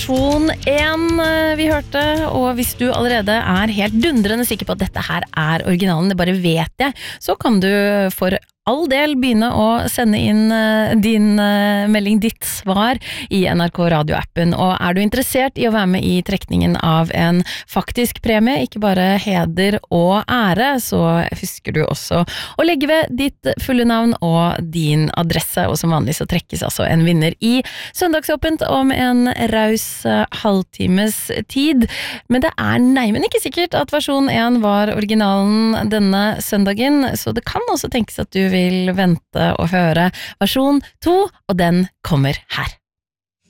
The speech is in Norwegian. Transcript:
Versjon 1 vi hørte, og hvis du allerede er helt dundrende sikker på at dette her er originalen, det bare vet jeg, så kan du for all del begynne å sende inn din melding, ditt svar i NRK Radio-appen, og er du interessert i å være med i trekningen av en faktisk premie, ikke bare heder og ære, så husker du også å legge ved ditt fulle navn og din adresse, og som vanlig så trekkes altså en vinner i Søndagsåpent om en raus halvtimes tid, men det er neimen ikke sikkert at versjon 1 var originalen denne søndagen, så det kan også tenkes at du vil vente og høre versjon 2, og den kommer her.